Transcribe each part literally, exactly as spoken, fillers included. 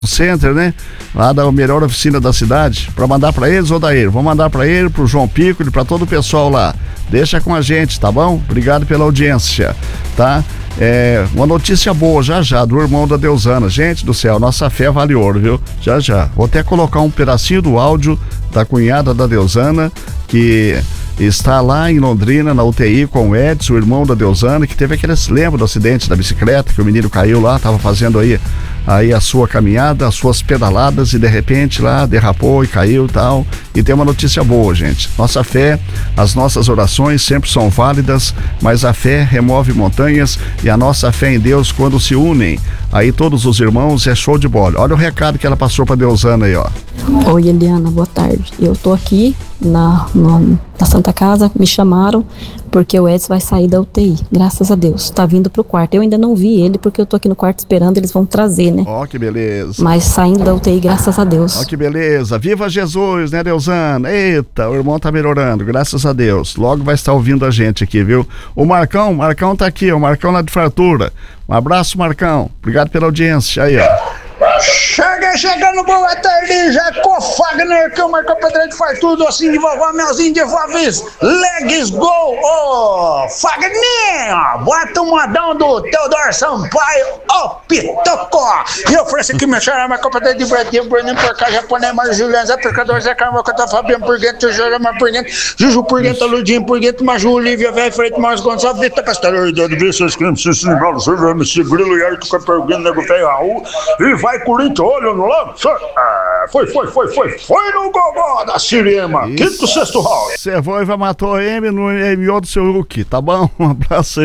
Center, né? Lá da melhor oficina da cidade, para mandar para eles ou da ele. Vou mandar para ele, pro João Pico e para todo o pessoal lá. Deixa com a gente, tá bom? Obrigado pela audiência, tá? É, uma notícia boa já já do irmão da Deusana. Gente do céu, nossa fé vale ouro, viu? Já já. Vou até colocar um pedacinho do áudio da cunhada da Deusana, que está lá em Londrina, na U T I, com o Edson, o irmão da Deusana, que teve aquele, lembra do acidente da bicicleta, que o menino caiu lá, estava fazendo aí, aí a sua caminhada, as suas pedaladas, e de repente lá derrapou e caiu e tal. E tem uma notícia boa, gente. Nossa fé, as nossas orações sempre são válidas, mas a fé remove montanhas, e a nossa fé em Deus, quando se unem, aí todos os irmãos, é show de bola. Olha o recado que ela passou pra Deusana aí, ó. Oi, Eliana, boa tarde. Eu tô aqui na, na, na Santa Casa, me chamaram porque o Edson vai sair da U T I, graças a Deus, tá vindo pro quarto. Eu ainda não vi ele porque eu tô aqui no quarto esperando, eles vão trazer, né? Ó, que beleza. Mas saindo da U T I, graças a Deus. Ó, que beleza. Viva Jesus, né, Deusana? Eita, o irmão tá melhorando, graças a Deus. Logo vai estar ouvindo a gente aqui, viu? O Marcão, Marcão tá aqui, o Marcão lá de Fartura. Um abraço, Marcão. Obrigado pela audiência. Aí, ó. Chega, chegando, boa tarde, Jacó Fagner, que é o Marcão Pedreiro de Fartura, docinho de vovó, melzinho de vovó, legs go, ô, Fagner, bota um modão do Teodoro Sampaio, ô, Pitocó, e eu ofereço aqui, meu senhor, Marcão Pedreiro de Brasil, Bruninho por cá, japonês, Mário Juliano, Zé Pescador, Zé Carmo, Canta Fabiano por dentro, Jorama por dentro, Juju por dentro, Ludinho por dentro, Maju, Olívia, Velho, Freito, Márcio Gonçalves, Vita Pastor, Idade, Vícios, Crimes, Cícero, Bravo, Silvio, M C Grilo, Yarico, Caperguino, Nego Feio, Raul, e vai Corinthians, olha no lado, ah, foi, foi, foi, foi, foi no gogó da Siriema, quinto, sexto round. Servoiva matou a M no M O do seu Hulk, tá bom? Um abraço aí.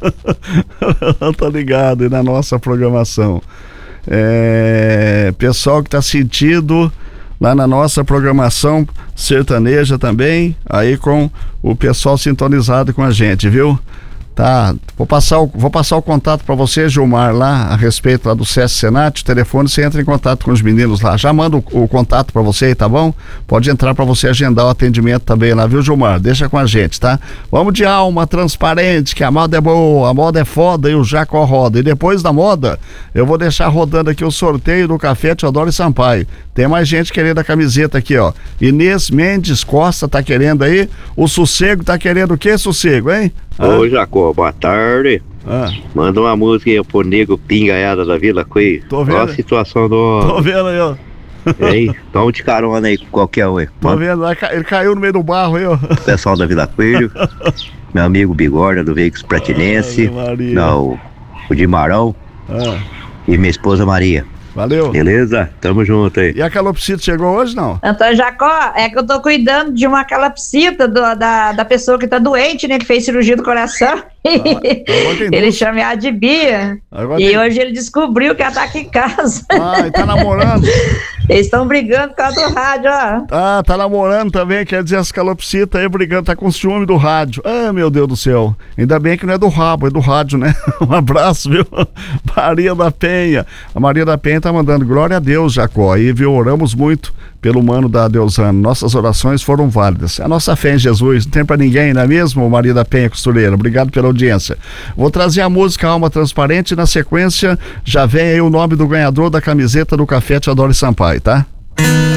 Tá ligado aí na nossa programação. É, pessoal que tá sentindo lá na nossa programação sertaneja também, aí com o pessoal sintonizado com a gente, viu? Tá, vou passar o, vou passar o contato para você, Gilmar, lá a respeito lá do SESC Senat, o telefone, você entra em contato com os meninos lá, já manda o, o contato para você aí, tá bom? Pode entrar para você agendar o atendimento também lá, viu, Gilmar? Deixa com a gente, tá? Vamos de alma transparente, que a moda é boa, a moda é foda e o Jacó roda. E depois da moda, eu vou deixar rodando aqui o sorteio do Café Teodoro Sampaio. Tem mais gente querendo a camiseta aqui, ó. Inês Mendes Costa tá querendo aí, o Sossego tá querendo o que, Sossego, hein? Ô, Jacó, boa tarde. Ah. Manda uma música aí pro nego Pingaiada da Vila Coelho. Tô vendo. Olha a situação do... Tô vendo aí, ó. Ei, toma de carona aí com qualquer um aí. Tô vendo, ele caiu no meio do barro aí, ó. Pessoal da Vila Coelho, meu amigo Bigorna do Veículos Pratinense, não, o Dimarão ah. e minha esposa Maria. Valeu. Beleza? Tamo junto aí. E a calopsita chegou hoje, não? Antônio Jacó, é que eu tô cuidando de uma calopsita do, da, da pessoa que tá doente, né? Que fez cirurgia do coração. Ah, ele chama ela de Bia. Agora e tem... hoje ele descobriu que ela tá aqui em casa. Ah, e tá namorando. Eles estão brigando por causa do rádio, ó. Ah, tá namorando também, quer dizer, as calopsitas aí brigando, tá com ciúme do rádio. Ah, meu Deus do céu. Ainda bem que não é do rabo, é do rádio, né? Um abraço, viu? Maria da Penha. A Maria da Penha tá mandando glória a Deus, Jacó. Aí, viu, oramos muito pelo mano da Deusana. Nossas orações foram válidas. A nossa fé em Jesus não tem pra ninguém, não é mesmo, Maria da Penha Costureira? Obrigado pela audiência. Vou trazer a música Alma Transparente e na sequência já vem aí o nome do ganhador da camiseta do Café Teodoro Sampaio, tá?